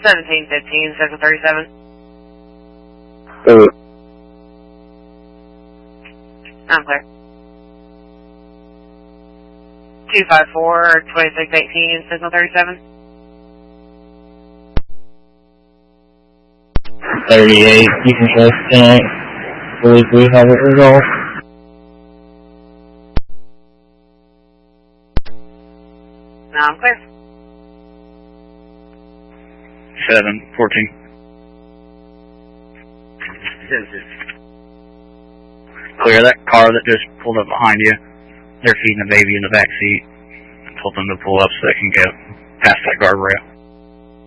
1715, Central 37. I'm clear. 254, 2618, Central 37. 38, you can disconnect. Believe we have it resolved. Now I'm clear. 714. Clear that car that just pulled up behind you. They're feeding a baby in the back seat. I told them to pull up so they can go past that guardrail.